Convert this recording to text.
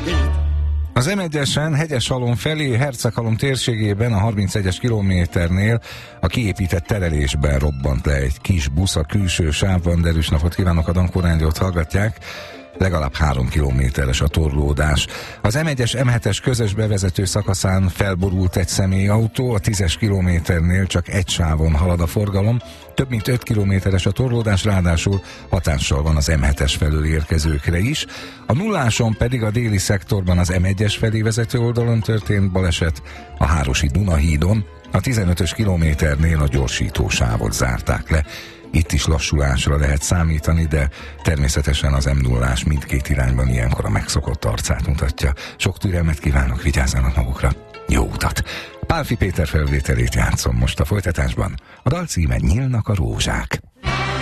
Az M1-esen Hegyesalom felé Herceghalom térségében a 31-es kilométernél a kiépített terelésben robbant le egy kis busz a külső sávban. Derűs napot kívánok, a Dankó Rádiót hallgatják. Legalább 3 kilométeres a torlódás. Az M1-es M7-es közös bevezető szakaszán felborult egy személyautó, a 10-es kilométernél csak egy sávon halad a forgalom. Több mint 5 kilométeres a torlódás, ráadásul hatással van az M7-es felől érkezőkre is. A nulláson pedig a déli szektorban az M1-es felé vezető oldalon történt baleset, a Hárosi Dunahídon. A 15-ös kilométernél a gyorsítósávot zárták le. Itt is lassulásra lehet számítani, de természetesen az M0-ás mindkét irányban ilyenkor a megszokott arcát mutatja. Sok türelmet kívánok, vigyázzanak magukra, jó utat! Pálffy Péter felvételét játszom most a folytatásban. A dal címe Nyílnak a rózsák.